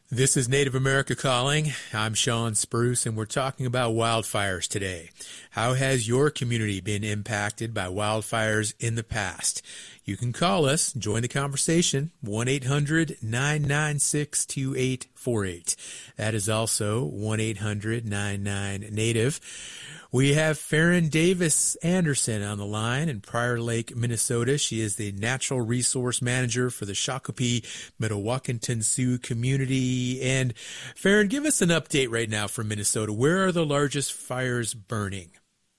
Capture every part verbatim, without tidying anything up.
This is Native America Calling. I'm Sean Spruce, and we're talking about wildfires today. How has your community been impacted by wildfires in the past? You can call us, join the conversation, one eight hundred nine nine six two eight four eight. That is also one eight hundred nine nine Native. We have Farron Davis Anderson on the line in Prior Lake, Minnesota. She is the Natural Resource Manager for the Shakopee Mdewakanton Sioux community. And Farron, give us an update right now from Minnesota. Where are the largest fires burning?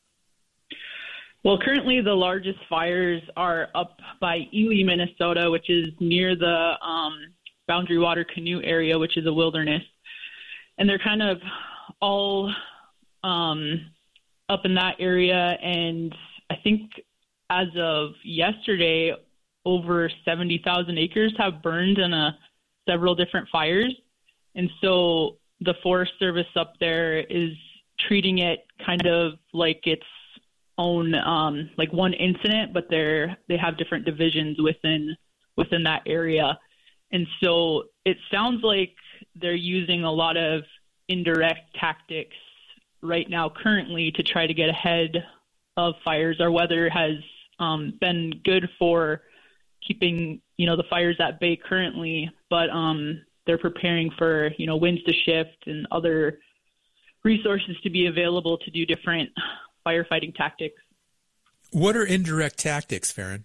Well, currently the largest fires are up by Ely, Minnesota, which is near the um, Boundary Water Canoe area, which is a wilderness. And they're kind of all um, up in that area. And I think as of yesterday, over seventy thousand acres have burned in a, several different fires. And so the Forest Service up there is treating it kind of like it's own um, like one incident, but they're they have different divisions within within that area. And so it sounds like they're using a lot of indirect tactics right now currently to try to get ahead of fires. Our weather has um, been good for keeping, you know, the fires at bay currently, but um, they're preparing for, you know, winds to shift and other resources to be available to do different firefighting tactics. What are indirect tactics, Farron?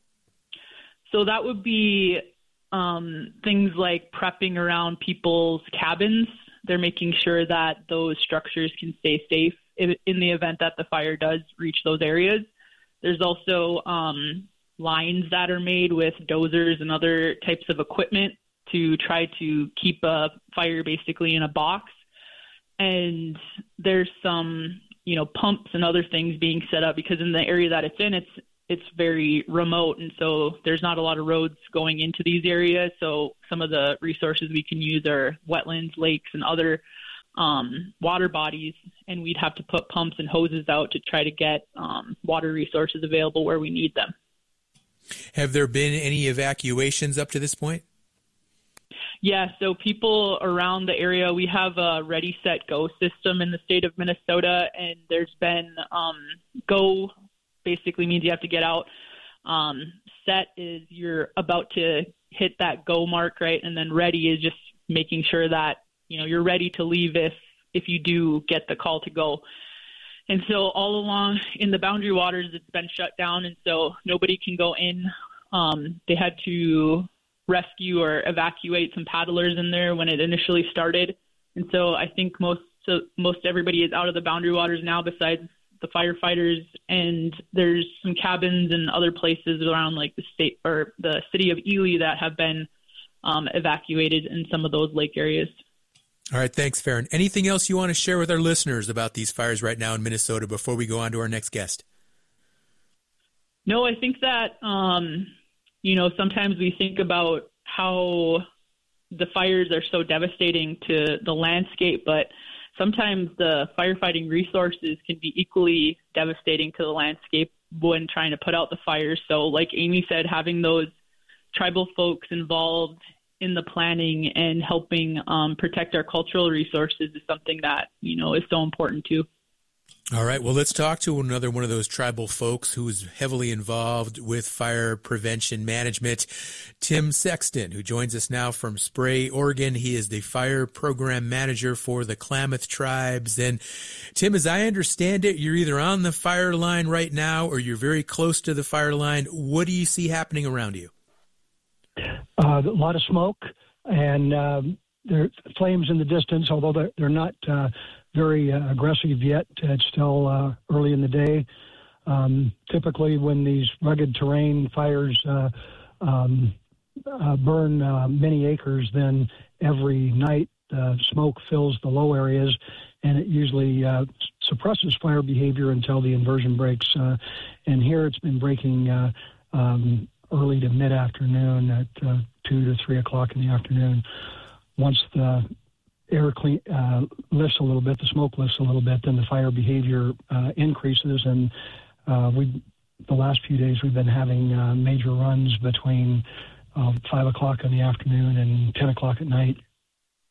So that would be um, things like prepping around people's cabins. They're making sure that those structures can stay safe in, in the event that the fire does reach those areas. There's also um, lines that are made with dozers and other types of equipment to try to keep a fire basically in a box. And there's some, you know, pumps and other things being set up because in the area that it's in, it's it's very remote. And so there's not a lot of roads going into these areas. So some of the resources we can use are wetlands, lakes, and other um, water bodies. And we'd have to put pumps and hoses out to try to get um, water resources available where we need them. Have there been any evacuations up to this point? Yeah, so people around the area, we have a Ready, Set, Go system in the state of Minnesota, and there's been um, Go basically means you have to get out. Um, set is you're about to hit that Go mark, right? And then Ready is just making sure that, you know, you're ready to leave if, if you do get the call to go. And so all along in the Boundary Waters, it's been shut down, and so nobody can go in. Um, they had to rescue or evacuate some paddlers in there when it initially started. And so I think most so most everybody is out of the Boundary Waters now besides the firefighters, and there's some cabins and other places around like the state or the city of Ely that have been um, evacuated in some of those lake areas. All right, thanks, Farron. Anything else you want to share with our listeners about these fires right now in Minnesota before we go on to our next guest? No, I think that um, you know, sometimes we think about how the fires are so devastating to the landscape, but sometimes the firefighting resources can be equally devastating to the landscape when trying to put out the fires. So like Amy said, having those tribal folks involved in the planning and helping um, protect our cultural resources is something that, you know, is so important too. All right. Well, let's talk to another one of those tribal folks who is heavily involved with fire prevention management, Tim Sexton, who joins us now from Spray, Oregon. He is the fire program manager for the Klamath tribes. And Tim, as I understand it, you're either on the fire line right now or you're very close to the fire line. What do you see happening around you? Uh, a lot of smoke and um, there are flames in the distance, although they're, they're not uh, very uh, aggressive yet. It's still uh, early in the day. Um, typically when these rugged terrain fires uh, um, uh, burn uh, many acres, then every night uh, smoke fills the low areas, and it usually uh, suppresses fire behavior until the inversion breaks. Uh, and here it's been breaking uh, um, early to mid-afternoon at uh, two to three o'clock in the afternoon. Once the air clean, uh, lifts a little bit, the smoke lifts a little bit, then the fire behavior uh, increases. And uh, we, the last few days, we've been having uh, major runs between uh, five o'clock in the afternoon and ten o'clock at night.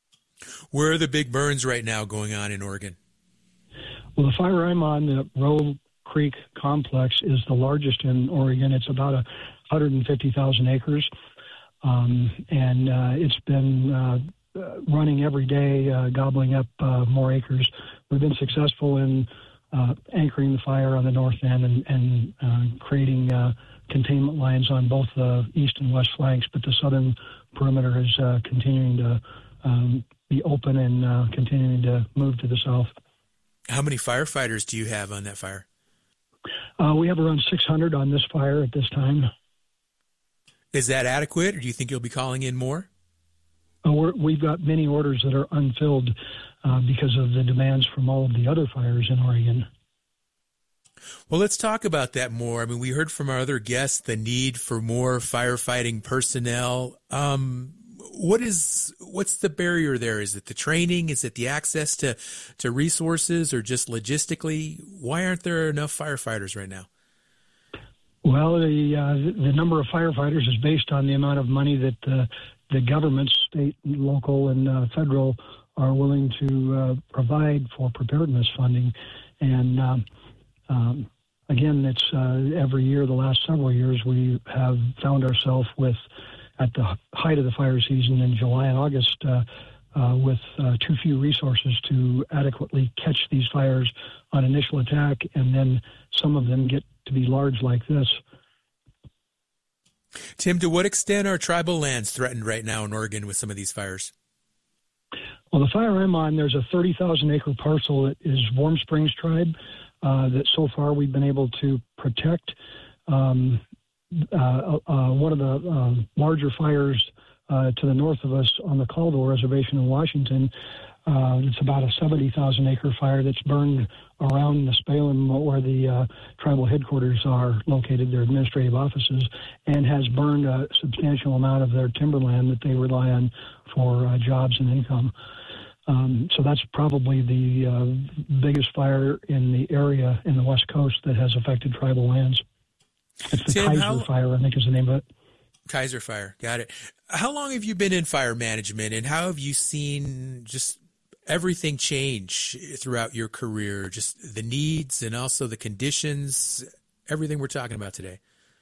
Where are the big burns right now going on in Oregon? Well, the fire I'm on, the Roe Creek Complex, is the largest in Oregon. It's about a one hundred fifty thousand acres, um, and uh, it's been uh, running every day, uh, gobbling up uh, more acres. We've been successful in uh, anchoring the fire on the north end and, and uh, creating uh, containment lines on both the east and west flanks, but the southern perimeter is uh, continuing to um, be open and uh, continuing to move to the south. How many firefighters do you have on that fire? Uh, we have around six hundred on this fire at this time. Is that adequate, or do you think you'll be calling in more? Uh, we're, we've got many orders that are unfilled uh, because of the demands from all of the other fires in Oregon. Well, let's talk about that more. I mean, we heard from our other guests the need for more firefighting personnel. Um, what is what's the barrier there? Is it the training? Is it the access to, to resources, or just logistically? Why aren't there enough firefighters right now? Well, the uh, the number of firefighters is based on the amount of money that uh, the governments, state, local, and uh, federal, are willing to uh, provide for preparedness funding. And um, um, again, it's uh, every year, the last several years, we have found ourselves with, at the height of the fire season in July and August, uh, uh, with uh, too few resources to adequately catch these fires on initial attack, and then some of them get to be large like this. Tim, to what extent are tribal lands threatened right now in Oregon with some of these fires? Well, the fire I'm on, there's a thirty thousand acre parcel that is Warm Springs Tribe uh, that so far we've been able to protect. Um, uh, uh, one of the uh, larger fires uh, to the north of us on the Caldwell Reservation in Washington, uh, it's about a seventy thousand acre fire that's burned around the Spalem where the uh, tribal headquarters are located, their administrative offices, and has burned a substantial amount of their timberland that they rely on for uh, jobs and income. Um, so that's probably the uh, biggest fire in the area in the West Coast that has affected tribal lands. It's the Tim, Kaiser how... Fire, I think is the name of it. Kaiser Fire, got it. How long have you been in fire management, and how have you seen just everything change throughout your career, just the needs and also the conditions, everything we're talking about today?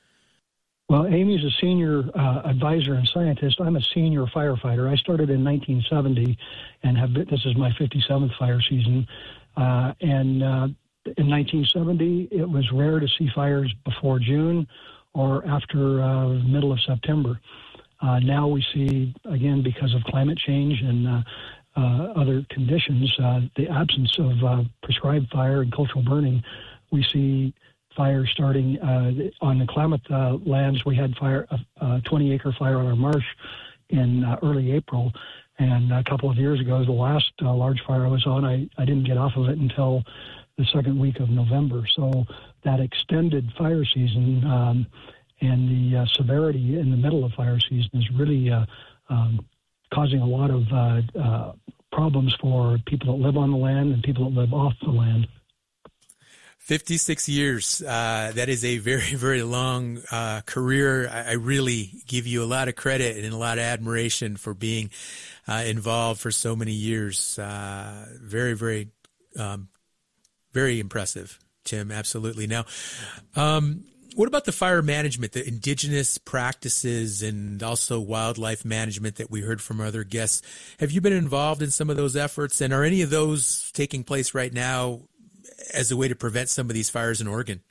Well, Amy's a senior uh, advisor and scientist. I'm a senior firefighter. I started in nineteen seventy and have been, this is my fifty-seventh fire season. Uh, and uh, in nineteen seventy, it was rare to see fires before June or after uh, middle of September. Uh, now we see, again, because of climate change and uh, uh, other conditions, uh, the absence of uh, prescribed fire and cultural burning, we see fire starting uh, on the Klamath uh, lands. We had fire, a twenty acre fire on our marsh in uh, early April. And a couple of years ago, the last uh, large fire I was on, I, I didn't get off of it until the second week of November. So that extended fire season um, and the uh, severity in the middle of fire season is really uh, um, causing a lot of uh, uh, problems for people that live on the land and people that live off the land. fifty-six years. Uh, that is a very, very long uh, career. I, I really give you a lot of credit and a lot of admiration for being uh, involved for so many years. Uh, very, very, um, very impressive, Tim. Absolutely. Now, um, what about the fire management, the indigenous practices, and also wildlife management that we heard from other guests? Have you been involved in some of those efforts, and are any of those taking place right now as a way to prevent some of these fires in Oregon?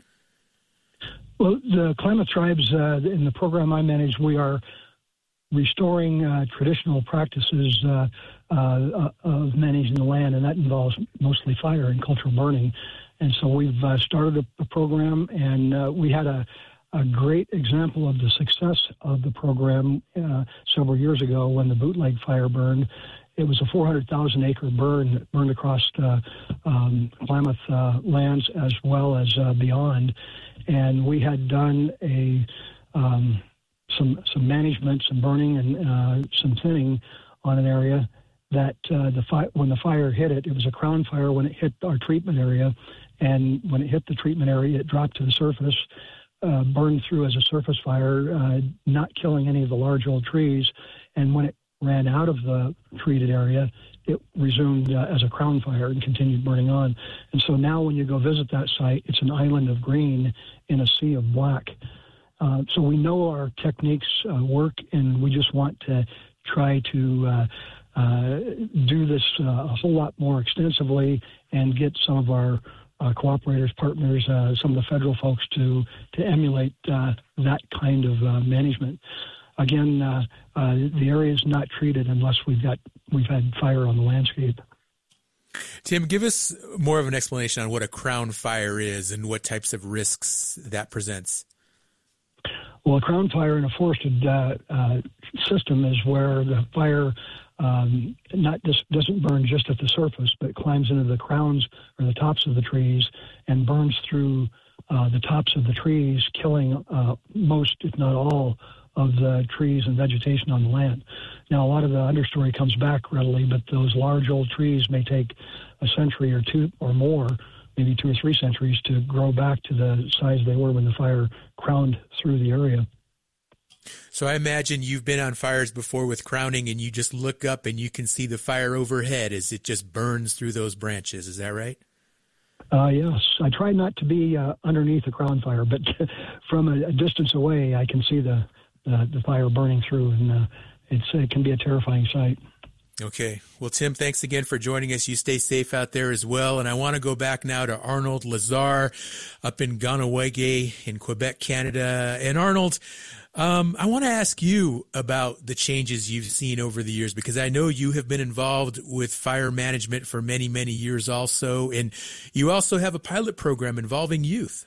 Well, the Klamath tribes, uh, in the program I manage, we are restoring uh, traditional practices uh, uh, of managing the land, and that involves mostly fire and cultural burning. And so we've uh, started a, a program, and uh, we had a, a great example of the success of the program uh, several years ago when the Bootleg fire burned. It was a four hundred thousand acre burn that burned across uh, um, Klamath uh, lands as well as uh, beyond. And we had done a um, some some management, some burning, and uh, some thinning on an area that uh, the fi- when the fire hit it, it was a crown fire when it hit our treatment area. And when it hit the treatment area, it dropped to the surface, uh, burned through as a surface fire, uh, not killing any of the large old trees. And when it ran out of the treated area, it resumed uh, as a crown fire and continued burning on. And so now when you go visit that site, it's an island of green in a sea of black. Uh, so we know our techniques uh, work, and we just want to try to uh, uh, do this uh, a whole lot more extensively and get some of our uh, cooperators, partners, uh, some of the federal folks to to emulate uh, that kind of uh, management. Again, uh, uh, the area is not treated unless we've got we've had fire on the landscape. Tim, give us more of an explanation on what a crown fire is and what types of risks that presents. Well, a crown fire in a forested uh, uh, system is where the fire um, not just doesn't burn just at the surface, but climbs into the crowns or the tops of the trees and burns through uh, the tops of the trees, killing uh, most, if not all, of the trees and vegetation on the land. Now, a lot of the understory comes back readily, but those large old trees may take a century or two or more, maybe two or three centuries, to grow back to the size they were when the fire crowned through the area. So I imagine you've been on fires before with crowning, and you just look up and you can see the fire overhead as it just burns through those branches. Is that right? Uh, yes. I try not to be uh, underneath a crown fire, but from a, a distance away, I can see the Uh, the fire burning through, and uh, it's, it can be a terrifying sight. Okay. Well, Tim, thanks again for joining us. You stay safe out there as well. And I want to go back now to Arnold Lazar up in Kahnawake in Quebec, Canada. And Arnold, um, I want to ask you about the changes you've seen over the years, because I know you have been involved with fire management for many, many years also. And you also have a pilot program involving youth.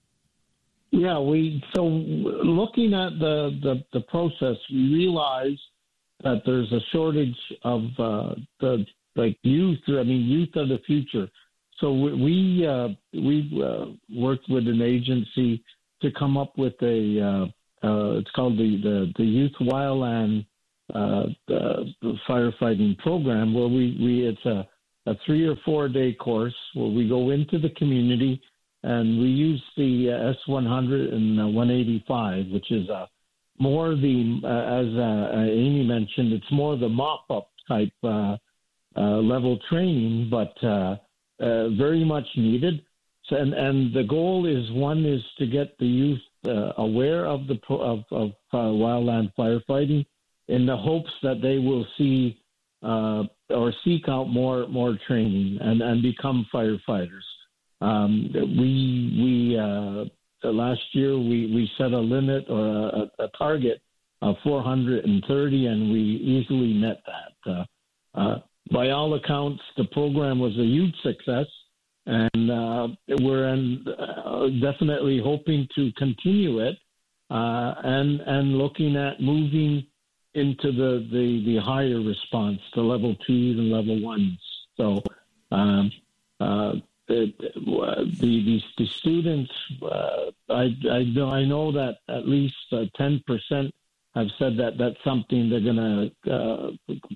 Yeah, we so looking at the, the, the process, we realize that there's a shortage of uh, the like youth. I mean, youth are the future. So we we, uh, we uh, worked with an agency to come up with a uh, uh, it's called the the, the Youth Wildland uh, the, the firefighting program, where we, we it's a, a three or four day course where we go into the community. And we use the uh, S one hundred and uh, one eighty-five, which is uh, more the, uh, as uh, Amy mentioned, it's more the mop-up type uh, uh, level training, but uh, uh, very much needed. So, and, and the goal is, one is to get the youth uh, aware of the pro- of, of uh, wildland firefighting, in the hopes that they will see uh, or seek out more more training and, and become firefighters. Um, we we uh, last year we, we set a limit or a, a target of four hundred thirty, and we easily met that. Uh, uh, by all accounts, the program was a huge success, and uh, we're in, uh, definitely hoping to continue it uh, and and looking at moving into the, the, the higher response, the level twos and level ones. So. Um, uh, The, the, the students, uh, I, I, I know that at least uh, ten percent have said that that's something they're going to uh,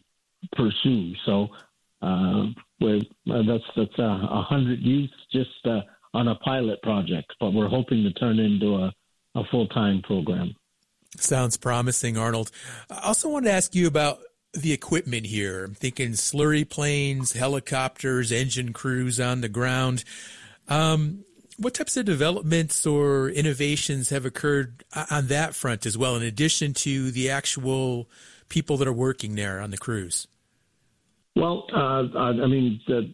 pursue. So uh, with, uh, that's that's a uh, hundred youth just uh, on a pilot project, but we're hoping to turn into a, a full-time program. Sounds promising, Arnold. I also wanted to ask you about the equipment here. I'm thinking slurry planes, helicopters, engine crews on the ground. Um, what types of developments or innovations have occurred on that front as well, in addition to the actual people that are working there on the crews? Well, uh, I mean, the,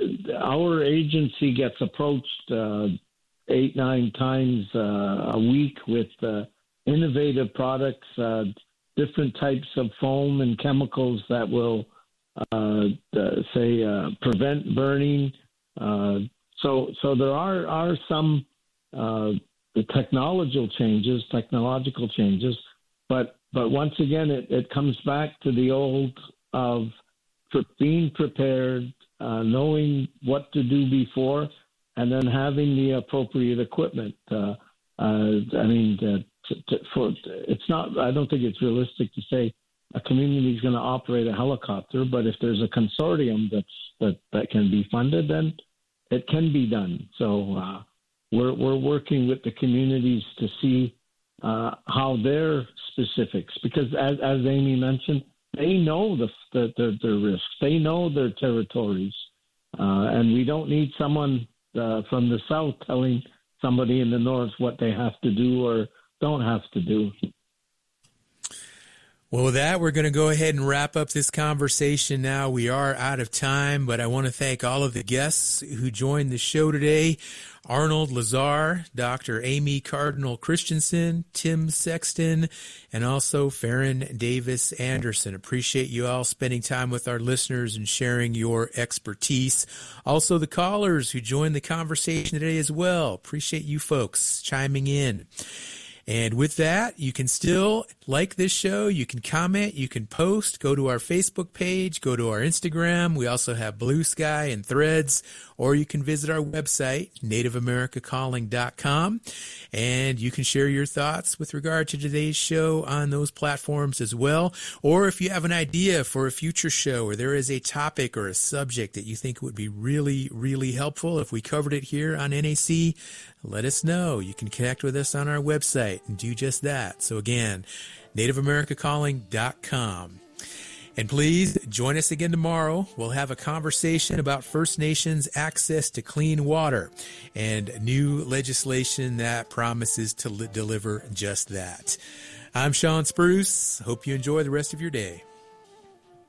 our agency gets approached uh, eight, nine times uh, a week with uh, innovative products, uh, different types of foam and chemicals that will, uh, uh, say, uh, prevent burning. Uh, so, so there are are some uh, the technological changes, technological changes, but but once again, it, it comes back to the old of being prepared, uh, knowing what to do before, and then having the appropriate equipment. Uh, uh, I mean. Uh, To, to, for, it's not. I don't think it's realistic to say a community is going to operate a helicopter, but if there's a consortium that's that, that can be funded, then it can be done. So uh, we're we're working with the communities to see uh, how their specifics, because as as Amy mentioned, they know the, the, the, their risks. They know their territories. Uh, and we don't need someone uh, from the south telling somebody in the north what they have to do or don't have to do. Well, with that, we're going to go ahead and wrap up this conversation now. We are out of time, but I want to thank all of the guests who joined the show today. Arnold Lazar, Doctor Amy Cardinal Christensen, Tim Sexton, and also Farron Davis Anderson. Appreciate you all spending time with our listeners and sharing your expertise. Also, the callers who joined the conversation today as well. Appreciate you folks chiming in. And with that, you can still like this show. You can comment. You can post. Go to our Facebook page. Go to our Instagram. We also have Blue Sky and Threads. Or you can visit our website, native america calling dot com. And you can share your thoughts with regard to today's show on those platforms as well. Or if you have an idea for a future show, or there is a topic or a subject that you think would be really, really helpful if we covered it here on N A C, let us know. You can connect with us on our website and do just that. So again, native america calling dot com. And please join us again tomorrow. We'll have a conversation about First Nations access to clean water and new legislation that promises to li- deliver just that. I'm Sean Spruce. Hope you enjoy the rest of your day.